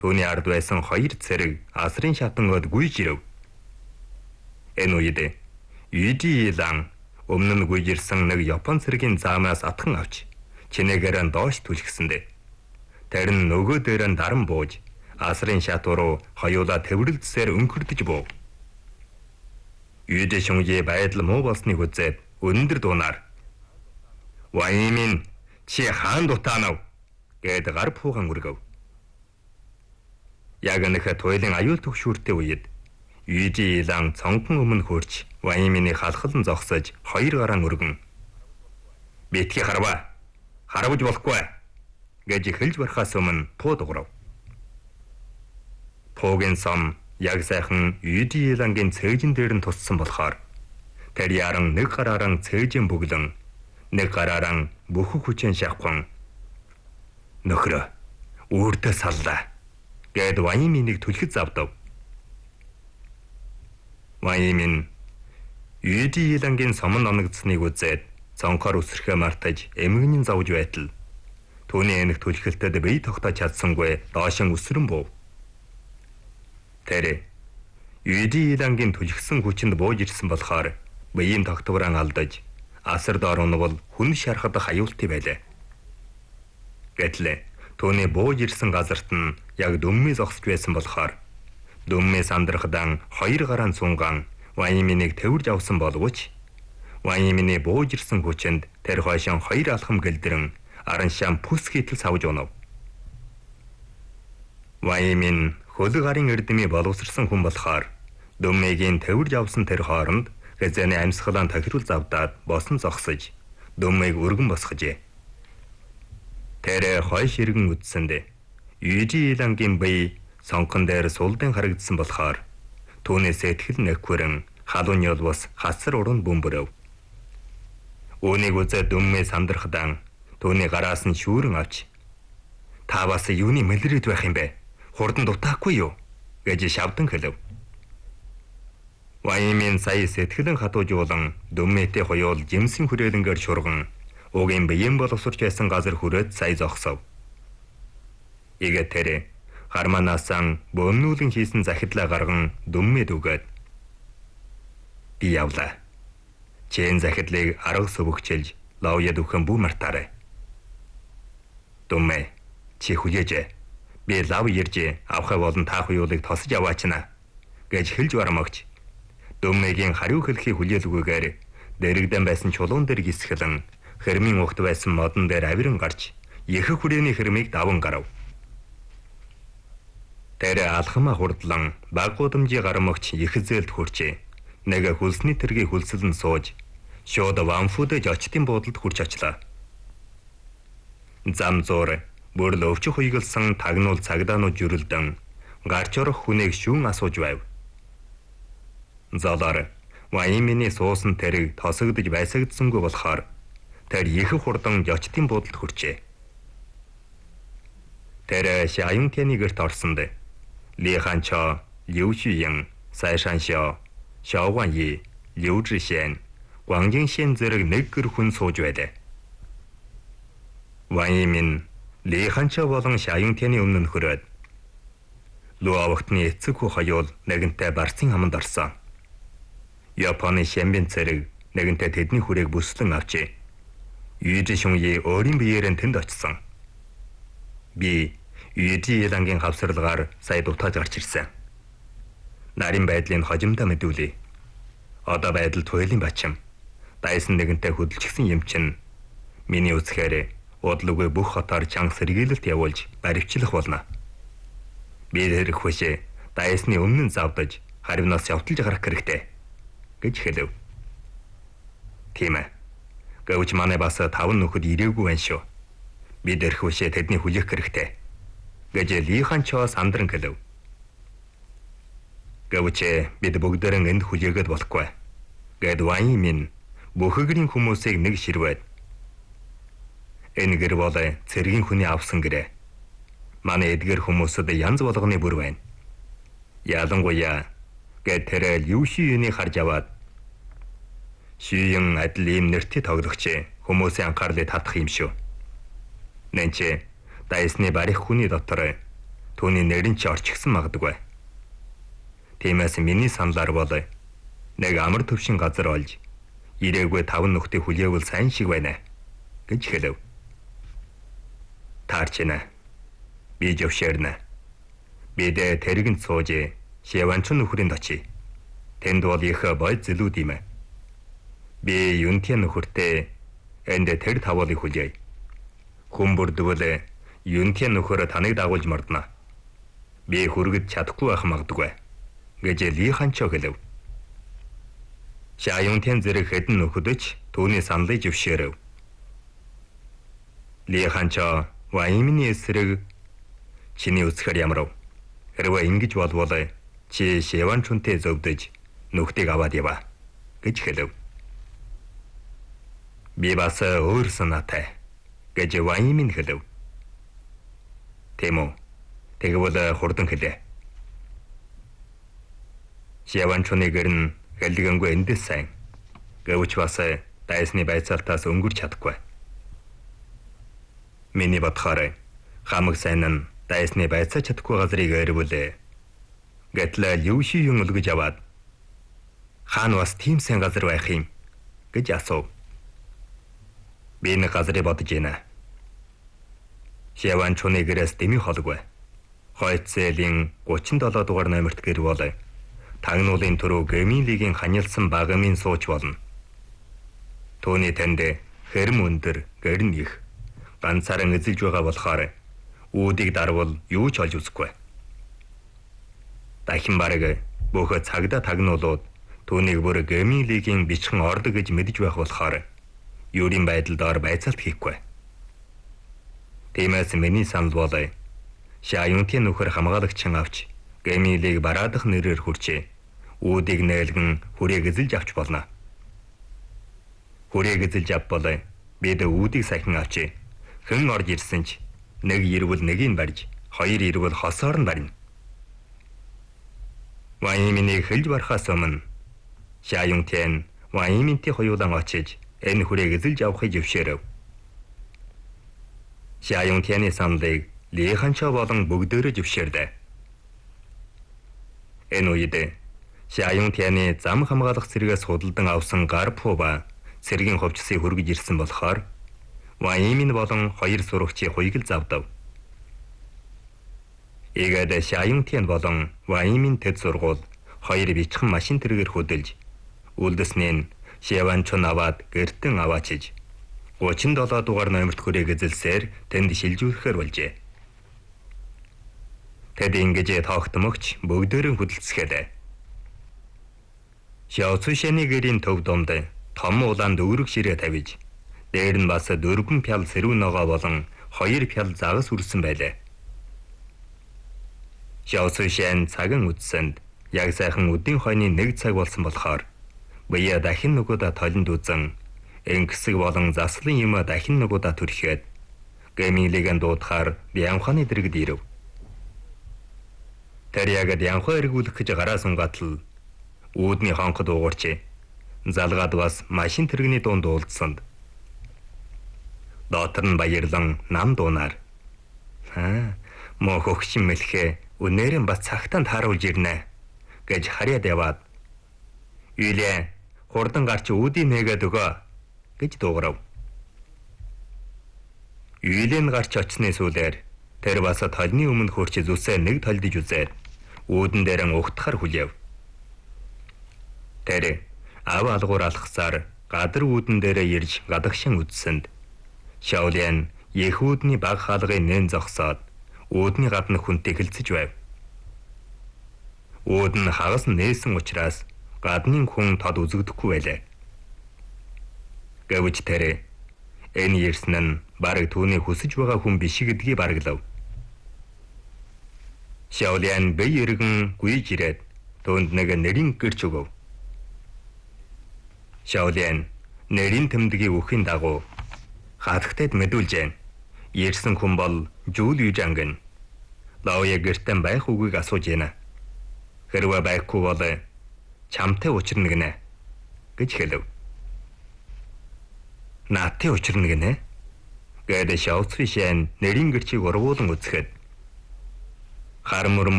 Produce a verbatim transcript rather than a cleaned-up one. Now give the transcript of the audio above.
Түүний ард байсан хоёр цэрэг асрын шатангод гүйж ирэв. Энэ үед Юди Илан өмнө нь гүйж ирсэн нэг Япон цэргийн заамаас атхан авч чинээгээр нь доош түлхсэндэ. Тэр нь нөгөө дээр нь даран бууж асрын шат руу хоёулаа тэврэлцээр өнхөрдөж буув. Юди шүнгийн байдал муу болсныг үзээд өндөр дуунаар "Ваймин чи хаан дутаанав" гэд гар пууган үргэв. Яг нэг туйлын аюул төгшүүртэй үед Юди Илан цонхон өмнө хурж Ваймины халхалн зогсож хоёр гараа өргөн "Битгий харва. Харавж болохгүй" гэж хэлж барахаас өмнө пуу дуграв. Пуугийн сом яг сайхан Юди Илангийн цээжин дээр нь туссан болохоор тэр яран нэг гараараа цээжин бүглэн нэг гараараа бүхүү хүчэн шавхан "Нөхрөө, өөртөө саллаа" гэд Вайминийг түлхэц завдав. Ваймин Юди Илангийн сомон оногдсныг үзээд цонхоор үсрэхээ мартаж эмгэнийн зовж байтал түүний энэх түлхэлтэд бие тогтоож чадсангүй доошин үсрэн буув. Тэр Юди Илангийн түлхсэн хүчинд бууж ирсэн болохоор биеийн тогтвороо алдаж асар доор унвал хүн шархад хаюултай байлаа. Гэтэл түүний бууж ирсэн газарт нь яг дөммөө зогсож байсан болохоор дөммөө сандрахдан хоёр гараан цунган Вайминийг тэвэрж авсан боловч Ваймины бууж ирсэн хүчинд тэр хойшон хоёр алхам гэлдэрэн аран шам пүс хийтэл савж унав. Ваймин хөлөг гарын эрдэмий боловсрсан хүн болохоор дөммөгийн тэвэрж авсан тэр хооронд гэзэний амьсгалаан тохирол завдаад босон зогсож дөммөг өргөн босгожээ. Тэр хойш иргэн үдсэндэ Юди Илангийн бие сонхон дээр сулдын харагдсан болохоор түүний сэтгэл нэхвэрэн халууны олвос хасар уран бөмбөрөв. Үүнийг үзээд дөммөө сандрахдан түүний гараас нь шүүрэн авч "Та бас юуны мэлрээд байх юм бэ? Хурдан дутаахгүй юу?" гэж шавдан хэлв. Ваймин сая сэтгэлэн хатуужуулан дөммөтэй хоёул жимсэн хүрээлэнгээр шурган угийн биеийн боловсрч байсан газар хүрээд сая зогсов. Игэ тэр харманаасан бөмнүүлэн хийсэн захидлаа гарган дөммөд үгээд "Би явлаа. Чин захидлыг арга сөвөгчилж лавьяд өгөн бүү мартаарай. Дөммө чи хүлээж би лав ирж авахаа болон та хоёулыг тосож аваачна" гэж хэлж бармагч дөммөгийн хариу хэлхийг хүлээлгүйгээр дэрэгдэн байсан чулуун дээр гисгэлэн хэрмийн ухт байсан модон дээр авиран гарч их хүрээний хэрмийг даван гарав. Тэр алхамаа хурдлан баг гудамжийн гармагч их зээлд хүрчээ. Нэг хөлсний тэргийн хөлсөлн сууж шууд ванфудэж очтын буудалд хурч очлаа. Зам зуур бүр л өвчих хуйгалсан тагнуул цагдаанууд жүрэлдэн гарч орох хүнийг шүүн асууж байв. Залар Ваймины суусан тэрэг тосогдож байсагдсангүй болохоор тэр их хурдан очтын буудалд хүрчээ. Тэр Шаюнтяны гэрт орсонд Ли Ханчо, Лю Шуян, Сай Шаншо, Шао Гуаньи, Лю Зhishэн, Гуан Жиншэн зэрэг нэг гэр хүн сууж байлаа. Ваймин Ли Ханчо болон Шаюнтяны өмнө нь хөрөөд Лу авахтны эцэг хүү хоёул нэгэнтээ барцын хаманд орсон. Японы Шэмбин цэрэг нэгэнтээ тэдний хүрээг бүслэн авчээ. Юди Шүньи өөрийн биеэр нь тэнд очсон. Би Юди Илангийн хавсарлагаар сая дутааж гарч ирсэн. Нарийн байдлыг хожимдоо мэдүүлээ. Одоо байдал туйлын бачим. Дайсан нэгэнтээ хөдөлчихсэн юм чин. Миний үзэхээр удлуугүй бүх хотоор чанга сэргийлэлт явуулж баривчлах болно. Би тэрх хүшээ дайсны өмнө нь завдаж харивнаас явталж гарах хэрэгтэй гэж хэлв. Тийм ээ. Гэвч манай бас таван нөхөд ирээгүй байна шүү. Би тэрх хүшээ тэдний хүлээх хэрэгтэй гэж Ли Ханчо сандран хэлв. Гэвч бид бүгдээрэн энд хүлээгээд болохгүй гэд Ваймин бүхэгрийн хүмүүсийг нэг ширвээд энэ гэр бол цэргийн хүний авсан гэрээ. Манай эдгэр хүмүүсэд янз болгоны бүр байна. Ялангуяа гэд тэр Лю Шуйны харж аваад Шуйн адил ийм нэртэй тоглогч хүмүүсийн анхаарлыг татах юм шүү. Нэнче дайсны барих хүний дотор түүний нэрэн ч орчихсон магадгүй. Тиймээс миний саналаар бол нэг амар төвшин газар олж ирээгүй таван нөхдийг хүлээвэл сайн шиг байна гэж хэлв. Таарчна. Би зөвшөөрнө. Бид тэргэнд сууж Шиванч нөхрөнд очие. Тэнд бол их бойд зэлүүд юм. Би Юнтийн нөхөртэй энд тэр тавуулыг хүлээе. Хүн бүрдвэл Юнтийн нөхөр таныг дагуулж мордно. Би хүргэж чадахгүй байх магадгүй гэж Ли Ханчо хэлв. Ша Юнтийн зэрэг хэдэн нөхөдөж түүний саналыг зөвшөөрөв. Ли Ханчо Ваймины эсрэг чиний үсгээр ямарв. Хэрвээ ингэж болвол чи Шиванчунтэй зөвдөж нөхдийг аваад ява гэж хэлв. Би бас өөр санаатай гэж Ваймин хэлв. Тэмо тэгвэл хурдан хэлээ. Шиванчуны гэрн гэлдгэнгүй эндээс сайн. Гэвч бас дайсны байцаалтаас өнгөрч чадахгүй. Миний бодохоор хамаг сайн нь дайсны байцаа чадахгүй газрыг ойрвол гэтэл юу ши юм л гэж аваад хаан бас тийм сайн газар байх юм гэж асуув. Би нэг газрыг бодож байна. Шиванчуны гэрээс дэми холгүй. Хойцээлийн гучин долоо дугаар номерт гэр бол тагнуулын төрөө Гэмилигийн ханилсан багамын сууч болно. Төвний танд хэрэм өндөр гэрн их ганцаараа эзэлж байгаа болохоор үүдийг дарвал юу ч олж үзэхгүй. Дахин бараг бүх цагдаа тагнуулууд түүнийг бүр Гэмилигийн бичхэн ордог гэж мэдэж байх болохоор юурийн байдалд байцаалт хийхгүй. Тиймээс миний санал бол Ша Юнтийн нөхөр хамгаалагчин авч Гэмилиг бараадах нэрээр хүрчээ. Үүдийг нээлгэн хүрээг эзэлж авч болно. Хүрээг эзэлж авбал бид үүдийг сахин авчээ. Хэн орж ирсэн ч нэг ирвэл нэгийг барьж, хоёр ирвэл хосоор нь барина. Вайминийг хэлж барахаас өмнө Ша Юнтийн Вайминтэй хоёулаа очиж энэ хүрээг эзэлж авахыг зөвшөөрөв. Ша Юнтийн саналыг Ли Ханчо болон бүгдөө зөвшөөрдөө. Энэ үед Ша Юнтийн зам хамгаалах цэргээс худалдан авсан гар пуба цэргийн хувьчсыг хөргөж ирсэн болохоор Ваймин болон хоёр сурагчийн хуйгл завдав. Ийгээд Ша Юнтийн болон Ваймин тэд сургуул хоёр бичхэн машин тэргээр хөдөлж үлдэснээ Шиванчун аваад гэртэн аваачиж гучин долоо дугаар номерт хүрээг эзэлсээр тэнд шилжүүлэхээр болжээ. Тэд ингэж тоогтмогч бүгдээрэн хөдөлцөхээд Шао Цүшэний гэрийн төв домд том улаанд өрг ширээ тавиж дээр нь бас дөрвөн пял сэрүүн ногоо болон хоёр пял загас үрсэн байлаа. Шао Цүшэн цаган үдсэнд яг сайхан өдийн хойны нэг цаг болсон болохоор бие дахин нөгөөдө толинд үзэн энгисэг болон заслын юм дахин нөгөөдө төрхиэд Гэмилигийн дуудахаар Бямханы дэргэд ирэв. Тэр яг Бямхаа эргүүлэх гэж гараа сунгатал үүдний хонход уугарч залгаад бас машин тэрэгний дунд уулзсанд доотор нь баярлан нам дуунаар аа мөн хөгшин мэлхээ өнөөрэн бас цагтаанд харуулж ирнэ гэж харьяад яваад Юлээ хурдан гарч үүдийн нэгэд өгөө гэж дуугарав. Юлэн гарч очсны сүүлээр тэр бас толны өмнө хурч зүсээ нэг толдож үзээд үүдэн дээрэн угтахаар хүлээв. Тэр ав алгуур алхсаар гадар үүдэн дээрээ ирж гадагшин үдсэнд Шаолиан Ехүүдний баг хаалгын нэн зогсоод үүдний гадна хүнтэй хэлцэж байв. Үүд нь хагас нээсэн учраас гаднын хүн тод үзэгдэхгүй байлаа. Гэвч тэр энэ ирсэн нь бараг түүний хүсэж байгаа хүн биш гэдгийг бараглав. Шаолиан бие эргэн гүйж ирээд түүнд нэг нэрийн гэрч өгөв. Шаолиан нэрийн тэмдгийг өхийн дагуу хатагтад мэдүүлжээ. Ирсэн хүн бол Жүүл Южанг. Лаоя гэртэн байх үгийг асууж байна. Хэрвээ байхгүй бол чамтай учрна гинэ гэж хэлв. Нааттай учрна гинэ гэдэг Шао Цүшэн нэрийн гэрчийг ургуулan үзэхэд Хар мөр